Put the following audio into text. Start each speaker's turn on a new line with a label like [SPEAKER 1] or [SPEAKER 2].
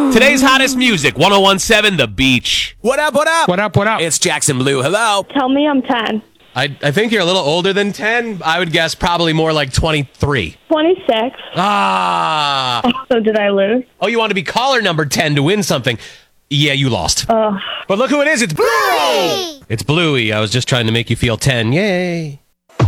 [SPEAKER 1] Today's hottest music, 1017 The Beach.
[SPEAKER 2] What up, what up?
[SPEAKER 3] What up, what up?
[SPEAKER 2] It's Jackson Blue. Hello.
[SPEAKER 4] Tell me I'm 10.
[SPEAKER 1] I think you're a little older than 10. I would guess probably more like 23.
[SPEAKER 4] 26.
[SPEAKER 1] Ah.
[SPEAKER 4] So did I lose?
[SPEAKER 1] Oh, you want to be caller number 10 to win something. Yeah, you lost. But look who it is. It's Bluey. It's Bluey. I was just trying to make you feel 10. Yay.